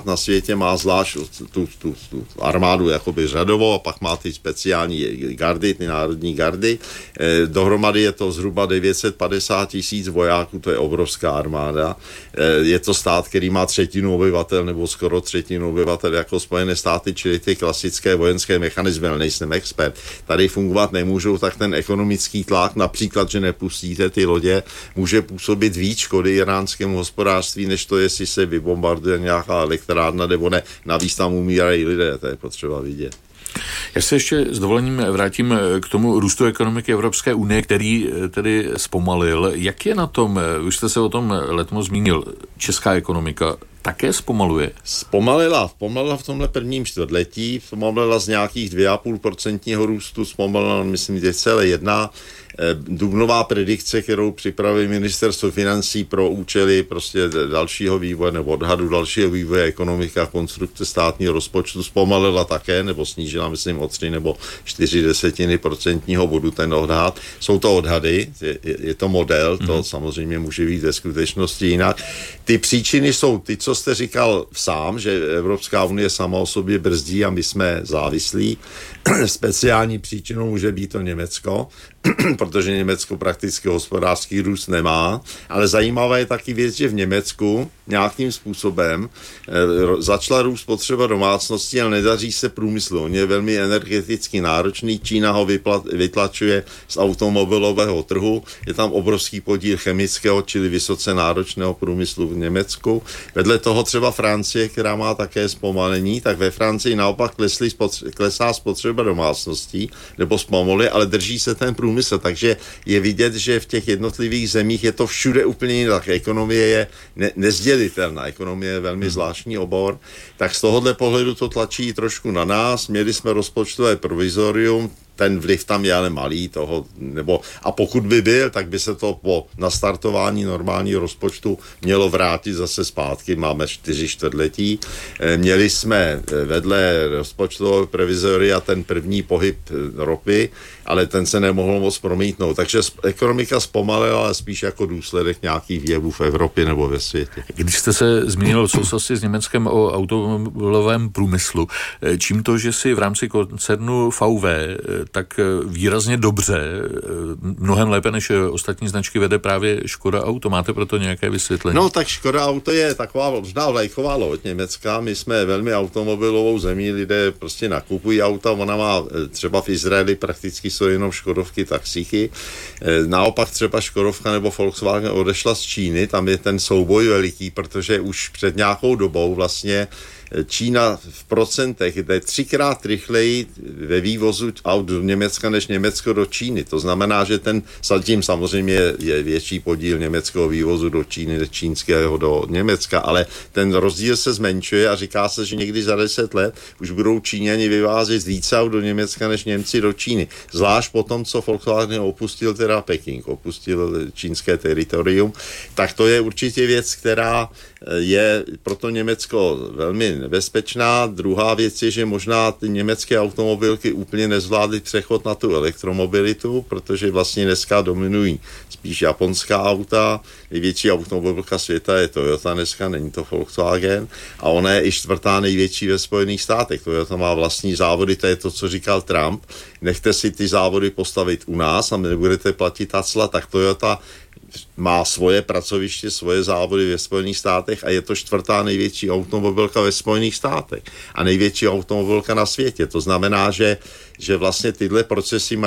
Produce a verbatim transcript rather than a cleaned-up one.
stát na světě má zvlášť tu, tu, tu armádu jakoby řadovou a pak má ty speciální gardy, ty národní gardy. E, dohromady je to zhruba devět set padesát tisíc vojáků, to je obrovská armáda. E, je to stát, který má třetinu obyvatel nebo skoro třetinu obyvatel jako Spojené státy, čili ty klasické vojenské mechanizmy, ale nejsem expert. Tady fungovat nemůžou, tak ten ekonomický tlak, například, že nepustíte ty lodě, může působit víc škody iránskému hospodářství, než to, jestli se vybombarduje nějaká elektrárna nebo ne. Navíc tam umírají lidé, to je potřeba vidět. Já se ještě s dovolením vrátím k tomu růstu ekonomiky Evropské unie, který tedy zpomalil. Jak je na tom, už jste se o tom letmo zmínil, česká ekonomika také zpomaluje? Zpomalila, zpomalila v tomhle prvním čtvrtletí, zpomalila z nějakých dvě celá pět procenta růstu, zpomalila, myslím, dvě celá jedna. Dubnová predikce, kterou připraví ministerstvo financí pro účely prostě dalšího vývoje nebo odhadu dalšího vývoje ekonomiky a konstrukce státního rozpočtu zpomalila také, nebo snížila, myslím, o tři nebo čtyři desetiny procentního bodu ten odhad. Jsou to odhady, je, je to model, to mm. samozřejmě může být ve skutečnosti jinak. Ty příčiny jsou ty, co jste říkal sám, že Evropská unie sama o sobě brzdí a my jsme závislí. Speciální příčinou může být to Německo, protože Německo prakticky hospodářský růst nemá, ale zajímavá je taky věc, že v Německu nějakým způsobem e, začala růst potřeba domácností, ale nedaří se průmyslu. On je velmi energeticky náročný, Čína ho vypla, vytlačuje z automobilového trhu, je tam obrovský podíl chemického, čili vysoce náročného průmyslu v Německu. Vedle toho třeba Francie, která má také zpomalení, tak ve Francii naopak klesly, klesá spotřeba domácností, nebo zpomaluje, ale drží se ten průmysl, takže je vidět, že v těch jednotlivých zemích je to všude úplně jinak. Ekonomie je ne- nezdělitelná, ekonomie je velmi zvláštní obor, tak z tohohle pohledu to tlačí trošku na nás. Měli jsme rozpočtové provizorium, ten vliv tam je ale malý toho, nebo a pokud by byl, tak by se to po nastartování normálního rozpočtu mělo vrátit zase zpátky, máme čtyři čtvrtletí. Měli jsme vedle rozpočtového provizoria ten první pohyb ropy, ale ten se nemohl moc promítnout, takže ekonomika zpomalila, ale spíš jako důsledek nějakých jevů v Evropě nebo ve světě. Když jste se zmínil v souvislosti s Německem o automobilovém průmyslu, čím to, že si v rámci koncernu V W tak výrazně dobře, mnohem lépe než ostatní značky vede právě Škoda Auto. Máte proto nějaké vysvětlení? No tak Škoda Auto je taková možná vlajková loď Německa. My jsme velmi automobilovou zemí, lidé prostě nakupují auta, ona má třeba v Izraeli prakticky jsou jenom Škodovky, taxíky. Naopak třeba Škodovka nebo Volkswagen odešla z Číny, tam je ten souboj veliký, protože už před nějakou dobou vlastně Čína v procentech jde třikrát rychleji ve vývozu aut do Německa než Německo do Číny. To znamená, že ten zatím samozřejmě je větší podíl německého vývozu do Číny než čínského do Německa, ale ten rozdíl se zmenšuje a říká se, že někdy za deset let už budou Číňani vyvázet více aut do Německa než Němci do Číny. Zvlášť po tom, co Volkswagen opustil teda Peking, opustil čínské teritorium, tak to je určitě věc, která je pro to Německo velmi nebezpečná. Druhá věc je, že možná ty německé automobilky úplně nezvládly přechod na tu elektromobilitu, protože vlastně dneska dominují spíš japonská auta. Největší automobilka světa je Toyota dneska, není to Volkswagen. A ona je i čtvrtá největší ve Spojených státech. Toyota má vlastní závody, to je to, co říkal Trump. Nechte si ty závody postavit u nás a nebudete platit acla, tak Toyota má svoje pracoviště, svoje závody ve Spojených státech a je to čtvrtá největší automobilka ve Spojených státech a největší automobilka na světě. To znamená, že, že vlastně tyhle procesy mají